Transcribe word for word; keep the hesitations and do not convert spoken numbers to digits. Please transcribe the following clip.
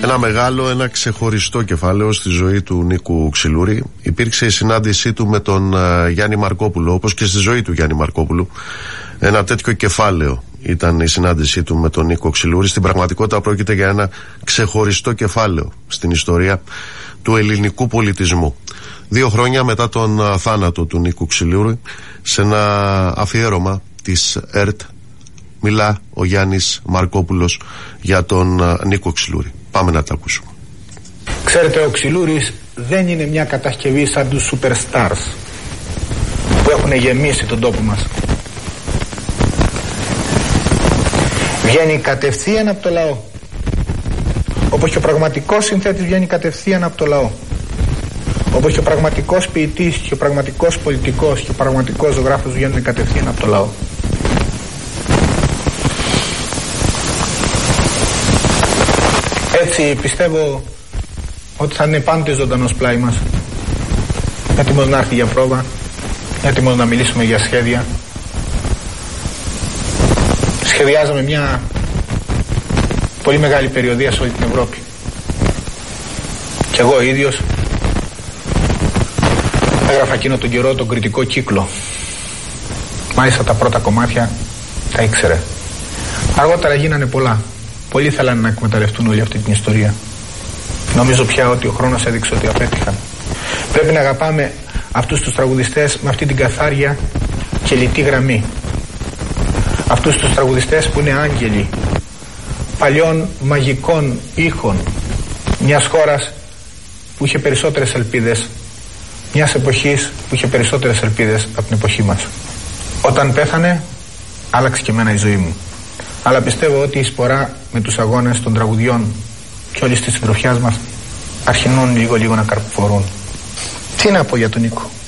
Ένα μεγάλο, ένα ξεχωριστό κεφάλαιο στη ζωή του Νίκου Ξυλούρη υπήρξε η συνάντησή του με τον uh, Γιάννη Μαρκόπουλο, όπως και στη ζωή του Γιάννη Μαρκόπουλου. Ένα τέτοιο κεφάλαιο ήταν η συνάντησή του με τον Νίκο Ξυλούρη. Στην πραγματικότητα πρόκειται για ένα ξεχωριστό κεφάλαιο στην ιστορία του ελληνικού πολιτισμού. Δύο χρόνια μετά τον uh, θάνατο του Νίκου Ξυλούρη, σε ένα αφιέρωμα της ΕΡΤ, μιλά ο Γιάννης Μαρκόπουλος για τον uh, Νίκο Ξυλούρη. Πάμε να τα ακούσουμε. Ξέρετε, ο Ξυλούρης δεν είναι μια κατασκευή σαν τους superstars που έχουν γεμίσει τον τόπο μας. Βγαίνει κατευθείαν από το λαό, όπως και ο πραγματικός συνθέτης βγαίνει κατευθείαν από το λαό, όπως και ο πραγματικός ποιητής και ο πραγματικός πολιτικός και ο πραγματικός ζωγράφος βγαίνουν κατευθείαν από το λαό. Έτσι πιστεύω ότι θα είναι πάντοτε ζωντανός πλάι μας, έτοιμος να έρθει για πρόβα, έτοιμος να μιλήσουμε για σχέδια. Σχεδιάζαμε μια πολύ μεγάλη περιοδεία σε όλη την Ευρώπη. Και εγώ ίδιος έγραφα εκείνο τον καιρό τον κριτικό κύκλο. Μάλιστα τα πρώτα κομμάτια τα ήξερε. Αργότερα γίνανε πολλά. Πολλοί θέλανε να εκμεταλλευτούν όλη αυτή την ιστορία. Νομίζω πια ότι ο χρόνος έδειξε ότι απέτυχαν. Πρέπει να αγαπάμε αυτούς τους τραγουδιστές με αυτή την καθάρια και λιτή γραμμή. Αυτούς τους τραγουδιστές που είναι άγγελοι παλιών μαγικών ήχων μιας χώρας που είχε περισσότερες ελπίδες, μιας εποχής που είχε περισσότερες ελπίδες από την εποχή μας. Όταν πέθανε άλλαξε και εμένα η ζωή μου. Αλλά πιστεύω ότι η σπορά με τους αγώνες των τραγουδιών και όλης της συντροφιάς μας αρχινούν λίγο λίγο να καρποφορούν. Τι να πω για τον Νίκο.